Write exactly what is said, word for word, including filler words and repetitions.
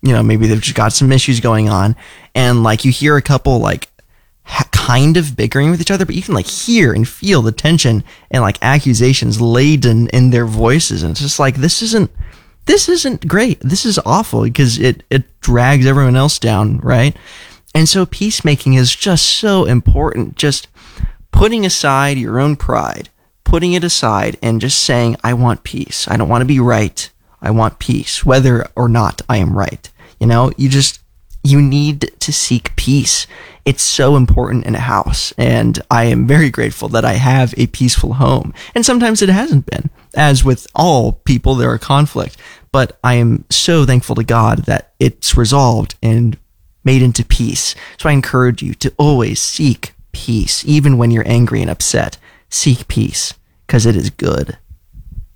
you know, maybe they've just got some issues going on, and like you hear a couple like ha- kind of bickering with each other, but you can like hear and feel the tension and like accusations laden in their voices, and it's just like, this isn't this isn't great. This is awful, because it it drags everyone else down, right? And so peacemaking is just so important. Just putting aside your own pride, putting it aside, and just saying, I want peace. I don't want to be right. I want peace, whether or not I am right. You know, you just, you need to seek peace. It's so important in a house. And I am very grateful that I have a peaceful home. And sometimes it hasn't been. As with all people, there are conflict. But I am so thankful to God that it's resolved and made into peace. So I encourage you to always seek peace, even when you're angry and upset. Seek peace, because it is good.